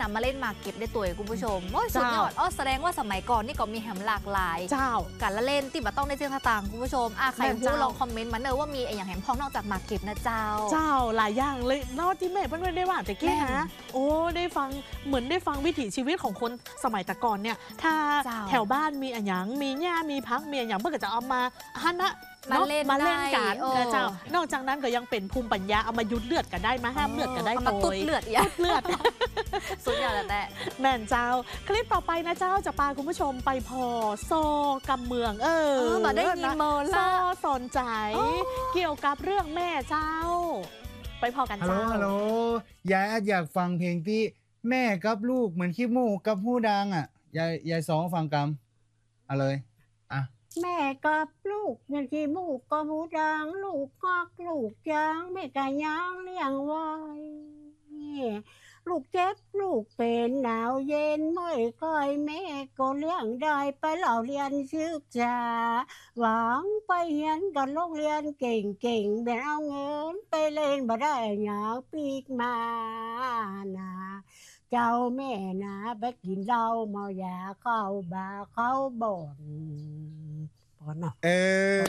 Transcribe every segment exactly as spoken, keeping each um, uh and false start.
มาเล่นมาเก็บได้ตัวคุณผู้ชมโอ้ยสุดยอดอ๋อแสดงว่าสมัยก่อนนี่ก็มีแหมหลากหลายเจ้าการละเล่นที่มาต้องได้เจ้าต่างคุณผู้ชมอ่ะใครรู้ลองคอมเมนต์มาเนอะว่ามีอย่างแหมพองนอกจากมาเก็บนะเจ้าเจ้าหลายอย่างเลยนอกที่แม่เพื่อนได้ว่าแต่กี้นะโอ้ได้ฟังเหมือนได้ฟังวิถีชีวิตของคนสมัยแต่ก่อนเนี่ยถ้าแถวบ้านมีอันหยังมีหญ้ามีพักมีอันหยังเพื่อจะเอามาฮันนะมาเล่นมาเล่นกันนะเจ้านอกจากนั้นก็ยังเป็นภูมิปัญญาเอามายุดเลือดกันได้มาห้ามเลือดกันได้มาตุดเลือดอย่าเลือดสุดยอดแต่แม่นเจ้าคลิปต่อไปนะเจ้าจะพาคุณผู้ชมไปพอโซกำเมืองเออมาได้ยินเมอร์ล่ะสนใจเกี่ยวกับเรื่องแม่เจ้าไปพอกันเจ้าฮัลโหลฮัลโหลยายอยากฟังเพลงที่แม่กับลูกเหมือนขี้มูกกับหูดังอ่ะยายยายสองฟังกำเอาเลยอ่ะแม่กับลูกเหมือนขี้มูกกับหูดังลูกคอกลูกยางแม่กะยางเลี้ยงไว้ลูกเจ็บลูกเป็นหนาวเย็นไม่ค่อยแม่ก็เลี้ยงได้ไปเหล่าเรียนศึกษาหวังไปเรียนกันโรงเรียนเก่งๆแต่เอาเงินไปเล่นบ่ได้อยากปีกมานะเจ้าแม่นะไปกินเหล้าเมายาเข้าบาร์เข้าบ่อนพอเนาะเออ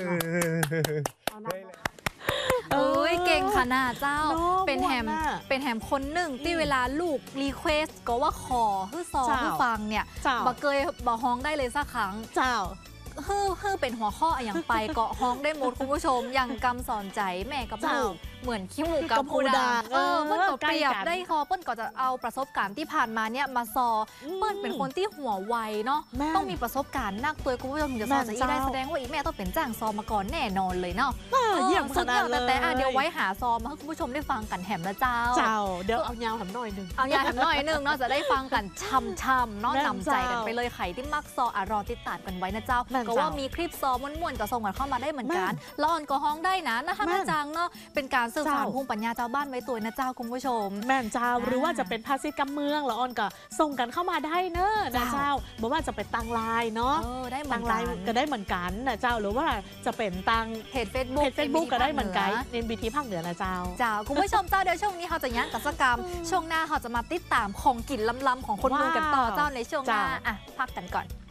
เอ้ยเก่งขนาดเจ้าเป็นแฮมเป็นแฮมคนหนึ่งที่เวลาลูกรีเควสก็ว่าขอฮื้อซอฮื้อฟังเนี่ยบ่เคยบ่ฮ้องได้เลยสักครั้งเจ้าฮื้อฮื้อเป็นหัวข้ออย่างไปเกาะฮ้องได้หมดคุณผู้ชมอย่างกำสอนใจแม่กับลูกเหมือนขี้หมูกับผู้ดาเออเปิ้ลก็เปรียบได้คอเปิ้ลก็จะเอาประสบการณ์ที่ผ่านมาเนี่ยมาซอเปิ้ลเป็นคนที่หัวไวเนาะต้องมีประสบการณ์นักตัวคุณผู้ชมถึงจะซอจะอีได้แสดงว่าอีแม่ต้องเป็นจ้างซอมาก่อนแน่นอนเลยเนาะเยี่ยมสุดยอดแต่แต่เดี๋ยวไว้หาซอมาให้คุณผู้ชมได้ฟังกันแหมนะเจ้าเจ้าเดี๋ยวเอายาวแหมหน่อยนึงเอายาวแหมหน่อยนึงเนาะจะได้ฟังกันช่ำๆเนาะนำใจกันไปเลยไข่ที่มักซออ่ะรอติดตามกันไว้นะเจ้าก็ว่ามีคลิปซอม้วนๆก็ส่งกันเข้ามาได้เหมือนกันแล้วออนก็ฮ้องได้นะนะคะแม่จังเนาะเป็นการสื่อสารภูมิปัญญาเจ้าบ้านไว้ตัวนะเจ้าคุณผู้ชมแม่นเจ้าหรือว่าจะเป็นภาษิตกำเมืองละออนก็ส่งกันเข้ามาได้เนอะนะเจ้าบอกว่าจะเป็นตังไลน์เนาะได้เหมือนกันก็ได้เหมือนกันนะเจ้าหรือว่าจะเป็นตังเพจเฟซบุ๊กเพจเฟซบุ๊กก็ได้เหมือนกันเอ็นบีทีภาคเหนือนะเจ้าเจ้าคุณผู้ชมเจ้าเดี๋ยวช่วงนี้เขาจะยั้งกิจกรรมช่วงหน้าเขาจะมาติดตามของกินล้ำๆของคนเมืองกันต่อเจ้าในช่วงหน้าอ่ะพักกันก่อน